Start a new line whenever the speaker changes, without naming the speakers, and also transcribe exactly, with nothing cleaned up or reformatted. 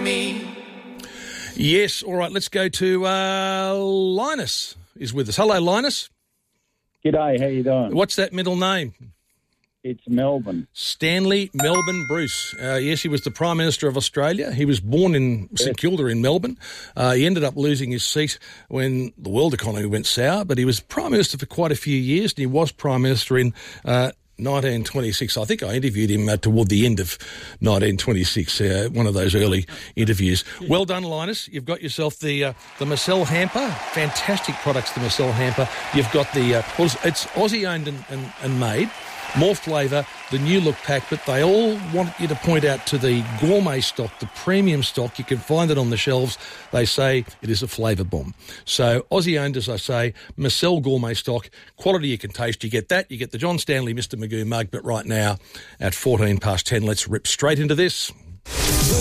me.
Yes, all right, let's go to uh, Linus is with us. Hello, Linus.
G'day, how you doing?
What's that middle name?
It's Melbourne.
Stanley Melbourne Bruce. Uh, yes, he was the Prime Minister of Australia. He was born in St Kilda in Melbourne. Uh, he ended up losing his seat when the world economy went sour, but he was Prime Minister for quite a few years, and he was Prime Minister in uh, nineteen twenty-six. I think I interviewed him uh, toward the end of nineteen twenty-six, uh, one of those early interviews. Well done, Linus. You've got yourself the uh, the Marcel hamper. Fantastic products, the Marcel hamper. You've got the, uh, well, it's Aussie-owned and, and, and made. More flavour, the new look pack, but they all want you to point out to the gourmet stock, the premium stock. You can find it on the shelves. They say it is a flavour bomb. So Aussie-owned, as I say, Marcel gourmet stock, quality you can taste. You get that. You get the John Stanley Mister Magoo mug, but right now at fourteen past ten, let's rip straight into this.